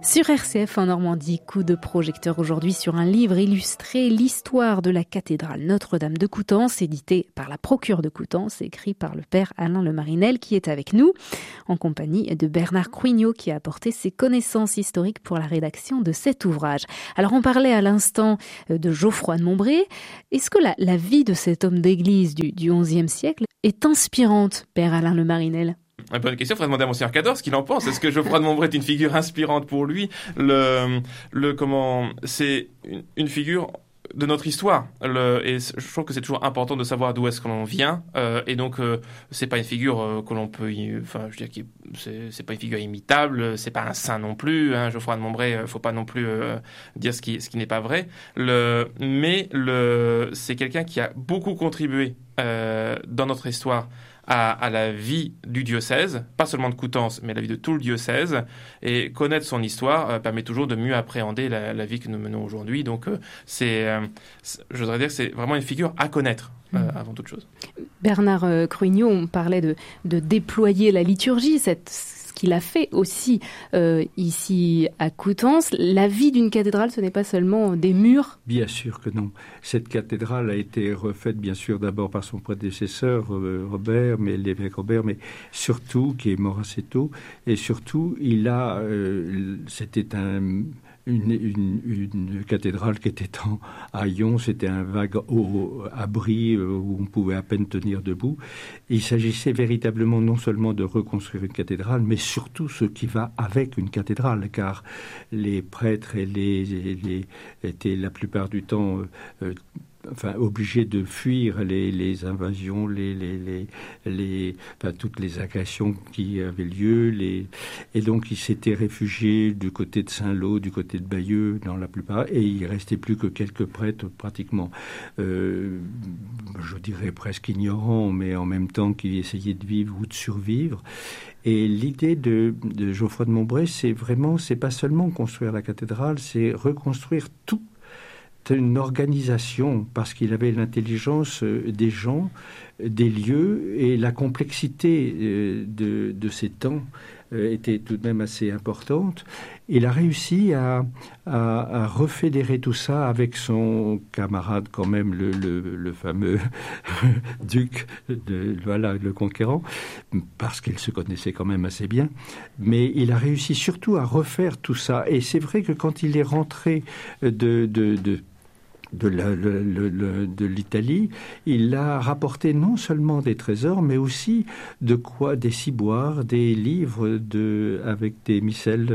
Sur RCF en Normandie, coup de projecteur aujourd'hui sur un livre illustré, l'histoire de la cathédrale Notre-Dame de Coutances, édité par la Procure de Coutances, écrit par le père Alain Le Marinel qui est avec nous, en compagnie de Bernard Cruignot qui a apporté ses connaissances historiques pour la rédaction de cet ouvrage. Alors on parlait à l'instant de Geoffroy de Montbré. Est-ce que la vie de cet homme d'église du XIe siècle est inspirante, père Alain Le Marinel ? Bonne question, il faudrait demander à Monseigneur Cador ce qu'il en pense. Est-ce que Geoffroy de Montbré est une figure inspirante pour lui ? C'est une figure de notre histoire. Et je trouve que c'est toujours important de savoir d'où est-ce que l'on vient. Et donc, c'est pas une figure que l'on peut, c'est pas une figure imitable. C'est pas un saint non plus. Geoffroy de Montbré, faut pas non plus dire ce qui n'est pas vrai. C'est quelqu'un qui a beaucoup contribué dans notre histoire à la vie du diocèse, pas seulement de Coutances, mais la vie de tout le diocèse. Et connaître son histoire permet toujours de mieux appréhender la vie que nous menons aujourd'hui. Donc, je voudrais dire que c'est vraiment une figure à connaître avant toute chose. Bernard Cruignot, on parlait de déployer la liturgie, ce qu'il a fait aussi ici à Coutances. La vie d'une cathédrale, ce n'est pas seulement des murs. Bien sûr que non. Cette cathédrale a été refaite, bien sûr, d'abord par son prédécesseur, Robert, mais l'évêque Robert, mais surtout, qui est mort assez tôt, et surtout, c'était une cathédrale qui était en haillons, c'était un vague abri où on pouvait à peine tenir debout. Il s'agissait véritablement non seulement de reconstruire une cathédrale, mais surtout ce qui va avec une cathédrale, car les prêtres étaient la plupart du temps obligés de fuir les invasions, toutes les agressions qui avaient lieu. Et donc, ils s'étaient réfugiés du côté de Saint-Lô, du côté de Bayeux, dans la plupart. Et il ne restait plus que quelques prêtres pratiquement, je dirais presque ignorants, mais en même temps qui essayaient de vivre ou de survivre. Et l'idée de Geoffroy de Montbré, c'est pas seulement construire la cathédrale, c'est reconstruire tout. Une organisation, parce qu'il avait l'intelligence des gens, des lieux, et la complexité de ces temps était tout de même assez importante. Il a réussi à refédérer tout ça avec son camarade quand même, le fameux duc, le conquérant, parce qu'ils se connaissaient quand même assez bien. Mais il a réussi surtout à refaire tout ça. Et c'est vrai que quand il est rentré de l'Italie, il a rapporté non seulement des trésors, mais aussi des ciboires, des livres avec des missels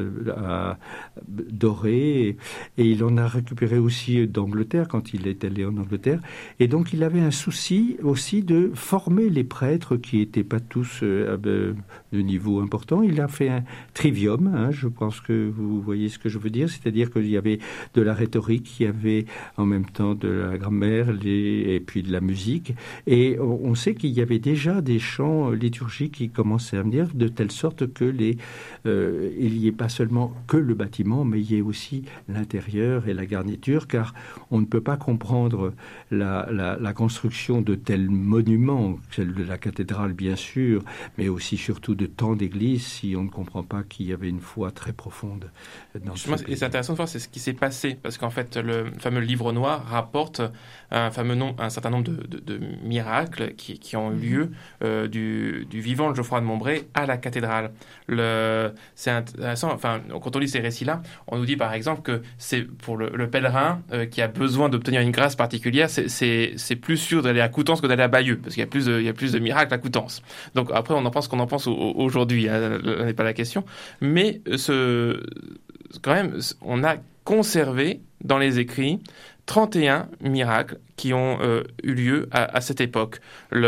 dorés, et il en a récupéré aussi d'Angleterre quand il est allé en Angleterre. Et donc il avait un souci aussi de former les prêtres qui n'étaient pas tous de niveau important. Il a fait un trivium, je pense que vous voyez ce que je veux dire, c'est-à-dire qu'il y avait de la rhétorique, il y avait en même temps de la grammaire et puis de la musique. Et on sait qu'il y avait déjà des chants liturgiques qui commençaient à venir, de telle sorte que il n'y ait pas seulement que le bâtiment, mais il y ait aussi l'intérieur et la garniture, car on ne peut pas comprendre la construction de tels monuments, celle de la cathédrale bien sûr, mais aussi surtout de tant d'églises, si on ne comprend pas qu'il y avait une foi très profonde dans ce pays. Et c'est intéressant de voir c'est ce qui s'est passé, parce qu'en fait le fameux livre noir rapporte un certain nombre de miracles qui ont eu lieu du vivant de Geoffroy de Montbré à la cathédrale. C'est intéressant, quand on lit ces récits-là, on nous dit par exemple que c'est pour le pèlerin qui a besoin d'obtenir une grâce particulière, c'est plus sûr d'aller à Coutances que d'aller à Bayeux, parce qu'il y a plus de miracles à Coutances. Donc après, on en pense qu'on en pense aujourd'hui, là n'est pas la question. Mais quand même, on a conservé dans les écrits 31 miracles qui ont eu lieu à cette époque,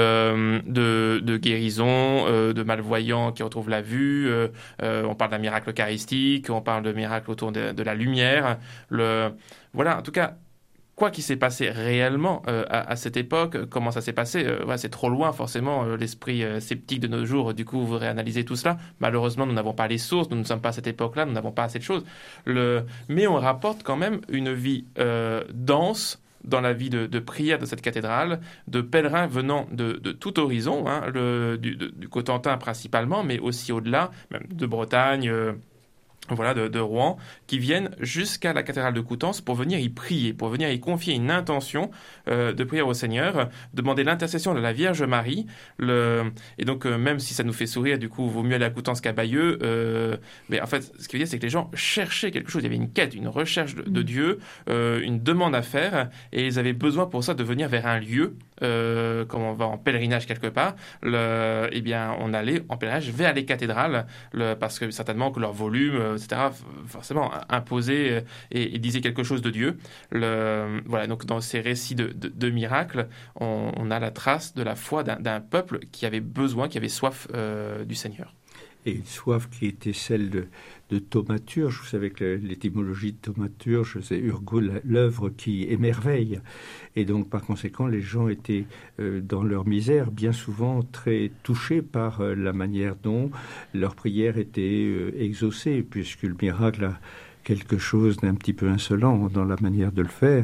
de guérison, de malvoyants qui retrouvent la vue, on parle d'un miracle eucharistique, on parle de miracles autour de la lumière. Voilà, en tout cas, quoi qu'il s'est passé réellement à cette époque, comment ça s'est passé, c'est trop loin forcément, l'esprit sceptique de nos jours du coup voudrait analyser tout cela. Malheureusement, nous n'avons pas les sources, nous ne sommes pas à cette époque-là, nous n'avons pas assez de choses. Mais on rapporte quand même une vie dense dans la vie de prière de cette cathédrale, de pèlerins venant de tout horizon, du Cotentin principalement, mais aussi au-delà, même de Bretagne, de Rouen, qui viennent jusqu'à la cathédrale de Coutances pour venir y prier, pour venir y confier une intention de prière au Seigneur, demander l'intercession de la Vierge Marie. Et donc, même si ça nous fait sourire, du coup, vaut mieux aller à Coutances qu'à Bayeux. Mais en fait, ce qui veut dire, c'est que les gens cherchaient quelque chose. Il y avait une quête, une recherche de Dieu, une demande à faire, et ils avaient besoin pour ça de venir vers un lieu, comme on va en pèlerinage quelque part. Eh bien, on allait en pèlerinage vers les cathédrales, parce que certainement que leur volume, etc., forcément imposé et disait quelque chose de Dieu. Voilà, donc dans ces récits de miracles, on a la trace de la foi d'un peuple qui avait besoin, qui avait soif du Seigneur. Et une soif qui était celle de thaumaturge. Vous savez que l'étymologie de thaumaturge, c'est Urgo, l'œuvre qui émerveille. Et donc, par conséquent, les gens étaient dans leur misère, bien souvent très touchés par la manière dont leur prière était exaucée, puisque le miracle a quelque chose d'un petit peu insolent dans la manière de le faire.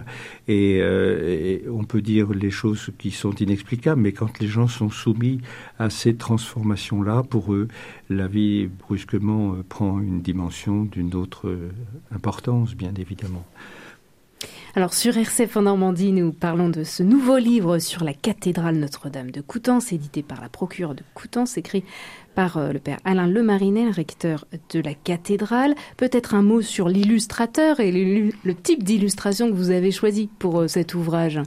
Et on peut dire les choses qui sont inexplicables, mais quand les gens sont soumis à ces transformations-là, pour eux, la vie brusquement prend une dimension d'une autre importance, bien évidemment. Alors sur RCF en Normandie, nous parlons de ce nouveau livre sur la cathédrale Notre-Dame de Coutances, édité par la procureure de Coutances, écrit par le père Alain Lemarinel, recteur de la cathédrale. Peut-être un mot sur l'illustrateur et le type d'illustration que vous avez choisi pour cet ouvrage.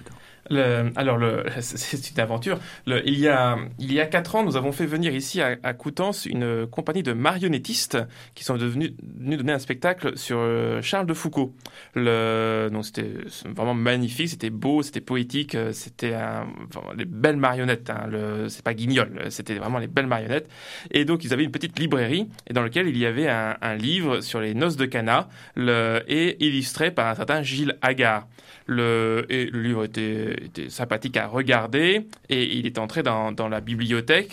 C'est une aventure. Il y a 4 ans, nous avons fait venir ici à Coutances une compagnie de marionnettistes qui sont venus donner un spectacle sur Charles de Foucault. Donc c'était vraiment magnifique, c'était beau, c'était poétique, c'était les belles marionnettes. C'est pas Guignol, c'était vraiment les belles marionnettes. Et donc ils avaient une petite librairie et dans laquelle il y avait un livre sur les noces de Cana et illustré par un certain Gilles Hagard. Le livre était sympathique à regarder et il est entré dans ma bibliothèque.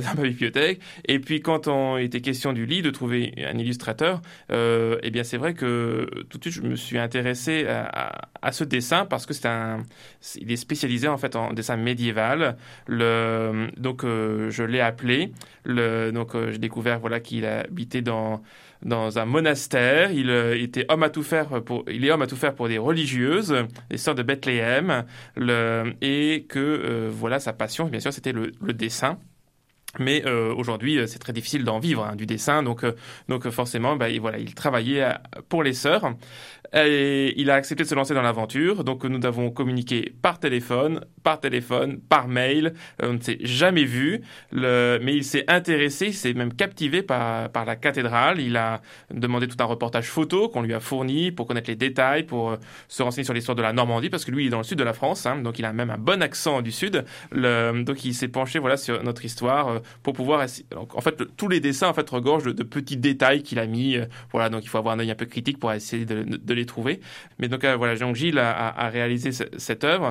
Et puis quand on était question du livre, de trouver un illustrateur, eh bien c'est vrai que tout de suite je me suis intéressé à ce dessin parce que il est spécialisé en fait en dessin médiéval. Donc je l'ai appelé. J'ai découvert qu'il habitait dans un monastère. Il était homme à tout faire pour des religieuses, les sœurs de Bethléem, et que sa passion, bien sûr, c'était le dessin. Mais aujourd'hui, c'est très difficile d'en vivre du dessin, donc forcément, il travaillait pour les sœurs. Et il a accepté de se lancer dans l'aventure, donc nous avons communiqué par téléphone, par mail, on ne s'est jamais vu, mais il s'est intéressé, il s'est même captivé par la cathédrale. Il a demandé tout un reportage photo qu'on lui a fourni pour connaître les détails, pour se renseigner sur l'histoire de la Normandie, parce que lui il est dans le sud de la France, donc il a même un bon accent du sud, donc il s'est penché sur notre histoire pour pouvoir en fait tous les dessins en fait regorgent de petits détails qu'il a mis, donc il faut avoir un œil un peu critique pour essayer de les trouver. Mais donc Jean Gilles a réalisé cette œuvre,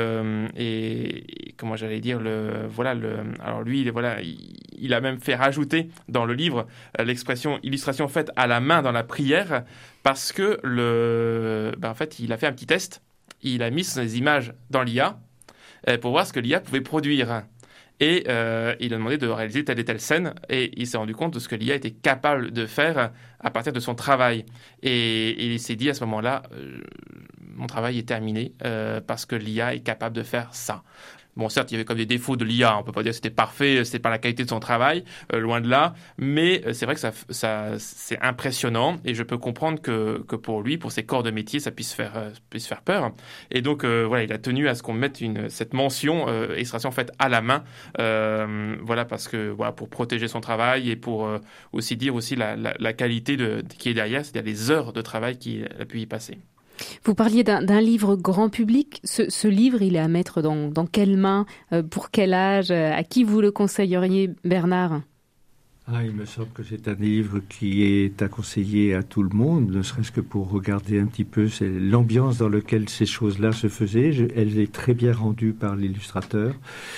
et comment j'allais dire alors lui il a même fait rajouter dans le livre l'expression illustration faite à la main dans la prière, parce que en fait il a fait un petit test, il a mis ses images dans l'IA pour voir ce que l'IA pouvait produire. Et il a demandé de réaliser telle et telle scène, et il s'est rendu compte de ce que l'IA était capable de faire à partir de son travail. Et il s'est dit à ce moment-là, mon travail est terminé parce que l'IA est capable de faire ça. Bon, certes, il y avait comme des défauts de l'IA, on peut pas dire que c'était parfait, c'était pas la qualité de son travail, loin de là, mais c'est vrai que ça c'est impressionnant, et je peux comprendre que pour lui, pour ses corps de métier, ça puisse faire peur. Et donc il a tenu à ce qu'on mette cette mention illustration faite à la main, parce que pour protéger son travail et pour aussi dire aussi la qualité qui est derrière, c'est-à-dire les heures de travail qu'il a pu y passer. Vous parliez d'un livre grand public. Ce livre, il est à mettre dans quelles mains, pour quel âge, à qui vous le conseilleriez, Bernard ? Il me semble que c'est un livre qui est à conseiller à tout le monde, ne serait-ce que pour regarder un petit peu l'ambiance dans laquelle ces choses-là se faisaient. Elle est très bien rendue par l'illustrateur.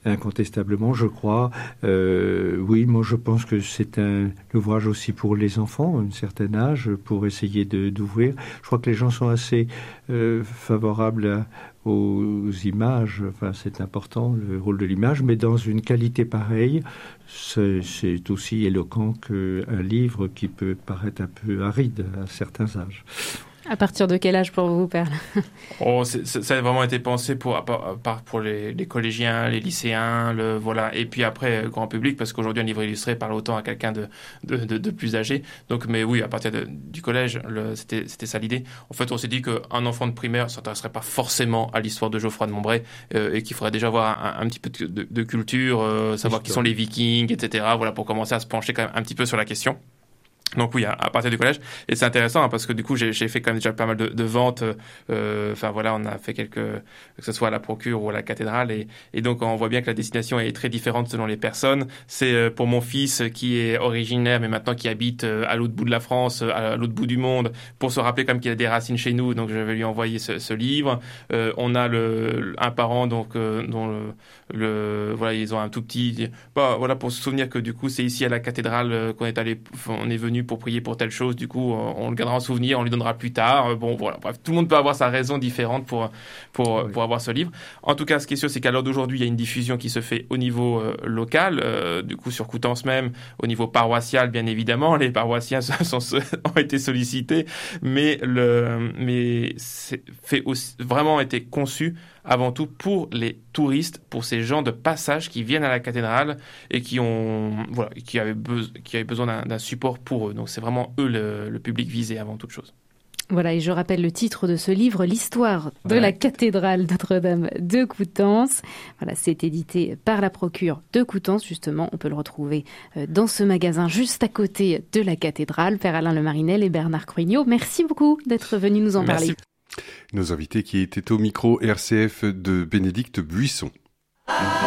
incontestablement, je crois. Oui, moi je pense que c'est un ouvrage aussi pour les enfants, à un certain âge, pour essayer d'ouvrir. Je crois que les gens sont assez favorables aux images. Enfin, c'est important, le rôle de l'image, mais dans une qualité pareille, c'est aussi éloquent qu'un livre qui peut paraître un peu aride à certains âges. À partir de quel âge pour vous, Perle? Ça a vraiment été pensé pour les collégiens, les lycéens, voilà. Et puis après, grand public, parce qu'aujourd'hui, un livre illustré parle autant à quelqu'un de plus âgé. Donc, mais oui, à partir du collège, c'était ça l'idée. En fait, on s'est dit qu'un enfant de primaire ne s'intéresserait pas forcément à l'histoire de Geoffroy de Montbray et qu'il faudrait déjà avoir un petit peu de culture, savoir qui sont les Vikings, etc. Voilà, pour commencer à se pencher quand même un petit peu sur la question. Donc oui, à partir du collège. Et c'est intéressant parce que du coup, j'ai fait quand même déjà pas mal de ventes. Enfin voilà, on a fait que ce soit à la Procure ou à la cathédrale. Et donc, on voit bien que la destination est très différente selon les personnes. C'est pour mon fils qui est originaire, mais maintenant qui habite à l'autre bout de la France, à l'autre bout du monde, pour se rappeler quand même qu'il a des racines chez nous. Donc, je vais lui envoyer ce livre. On a un parent donc dont voilà, ils ont un tout petit. Voilà, pour se souvenir que du coup, c'est ici à la cathédrale qu'on est venu pour prier pour telle chose, du coup on le gardera en souvenir, on lui donnera plus tard. Bon voilà, bref, tout le monde peut avoir sa raison différente pour avoir ce livre. En tout cas, ce qui est sûr, c'est qu'à l'heure d'aujourd'hui, il y a une diffusion qui se fait au niveau local, du coup sur Coutances même, au niveau paroissial bien évidemment, les paroissiens ont été sollicités, mais c'est vraiment été conçu avant tout pour les touristes, pour ces gens de passage qui viennent à la cathédrale et qui avaient besoin d'un support pour eux. Donc c'est vraiment eux le public visé avant toute chose. Voilà, et je rappelle le titre de ce livre, l'histoire de la cathédrale Notre-Dame de Coutances. Voilà, c'est édité par la Procure de Coutances, justement. On peut le retrouver dans ce magasin juste à côté de la cathédrale. Père Alain Le Marinel et Bernard Cruignot, merci beaucoup d'être venus nous en parler. Nos invités qui étaient au micro RCF de Bénédicte Buisson.